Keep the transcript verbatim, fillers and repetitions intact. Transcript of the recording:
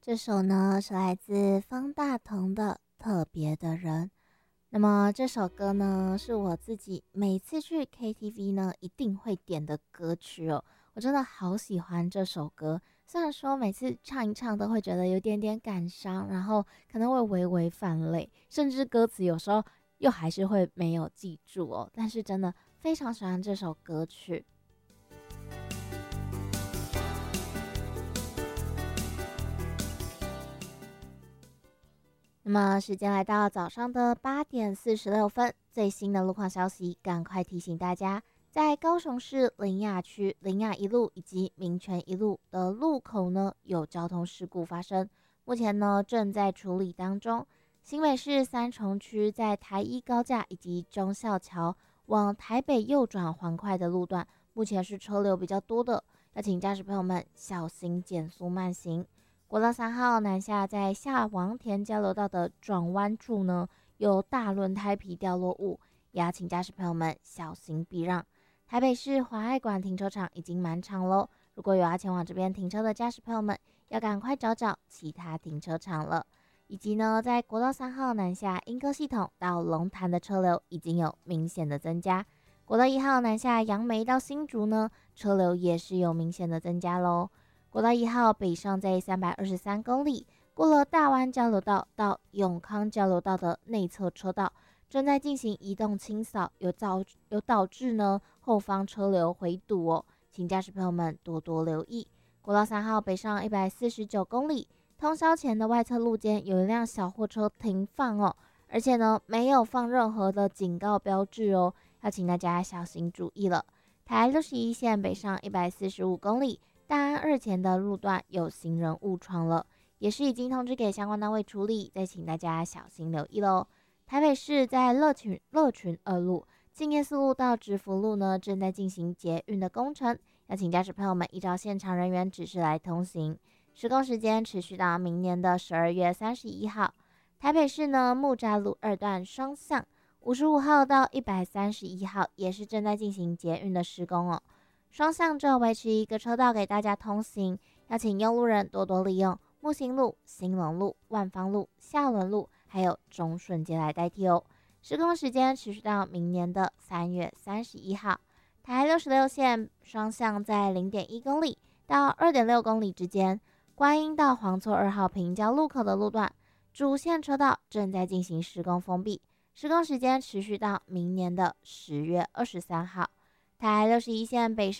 这首呢是来自方大同的《特别的人》。那么这首歌呢是我自己每次去 K T V 呢一定会点的歌曲哦，我真的好喜欢这首歌。虽然说每次唱一唱都会觉得有点点感伤，然后可能会微微泛泪，甚至歌词有时候又还是会没有记住哦，但是真的非常喜欢这首歌曲。那么时间来到早上的八点四十六分，最新的路况消息，赶快提醒大家，在高雄市林雅区林雅一路以及民权一路的路口呢，有交通事故发生，目前呢正在处理当中。新北市三重区在台一高架以及忠孝桥往台北右转环快的路段，目前是车流比较多的，要请驾驶朋友们小心减速慢行。国道三号南下，在下王田交流道的转弯处呢，有大轮胎皮掉落物，也要请驾驶朋友们小心避让。台北市华爱馆停车场已经满场喽，如果有要前往这边停车的驾驶朋友们，要赶快找找其他停车场了。以及呢，在国道三号南下莺歌系统到龙潭的车流已经有明显的增加，国道一号南下杨梅到新竹呢，车流也是有明显的增加喽。国道一号北上在三百二十三公里，过了大湾交流道到永康交流道的内侧车道，正在进行移动清扫，有导有导致呢后方车流回堵哦，请驾驶朋友们多多留意。国道三号北上一百四十九公里，通宵前的外侧路肩有一辆小货车停放哦，而且呢没有放任何的警告标志哦，要请大家小心注意了。台六十一线北上一百四十五公里。大安二前的路段有行人误闯了，也是已经通知给相关单位处理，再请大家小心留意喽。台北市在乐群乐群二路、敬业四路到直福路呢，正在进行捷运的工程，要请驾驶朋友们依照现场人员指示来通行。施工时间持续到明年的十二月三十一号。台北市呢木栅路二段双向五十五号到一百三十一号也是正在进行捷运的施工哦。双向只有维持一个车道给大家通行，要请用路人多多利用木星路、兴隆路、万芳路、下轮路，还有中顺街来代替哦。施工时间持续到明年的三月三十一号。台六十六线双向在零点一公里到二点六公里之间，观音到黄厝二号平交路口的路段，主线车道正在进行施工封闭，施工时间持续到明年的十月二十三号。台六十一线北上